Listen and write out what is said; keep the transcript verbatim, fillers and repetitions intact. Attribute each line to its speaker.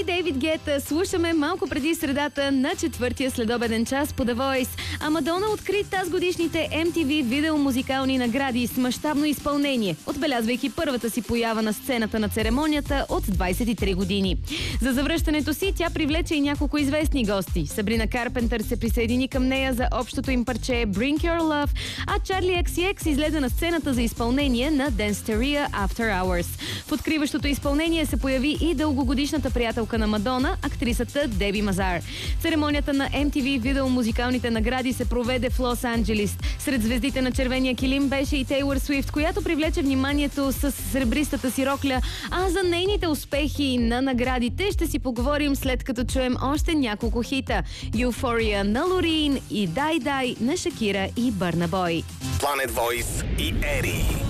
Speaker 1: Дейвид Гета слушаме малко преди средата на четвъртия следобеден час по The Voice. А Мадона откри тази годишните Ем Ти Ви видеомузикални награди с мащабно изпълнение, отбелязвайки първата си поява на сцената на церемонията от двайсет и три години. За завръщането си тя привлече и няколко известни гости. Сабрина Карпентър се присъедини към нея за общото им парче Bring Your Love, а Чарли Екс И Екс излезе на сцената за изпълнение на Danceteria After Hours. В откриващото изпълнение се появи и дългогодишната приятелка на Мадона, актрисата Деби Мазар. Церемонията на Ем Ти Ви видеомузикалните награди се проведе в Лос-Анджелис. Сред звездите на червения килим беше и Тейлър Суифт, която привлече вниманието с сребристата си рокля, а за нейните успехи на наградите ще си поговорим след като чуем още няколко хита. Euphoria на Лорин и Die Die на Шакира и Бърна Бой.
Speaker 2: Planet Voice и Ери.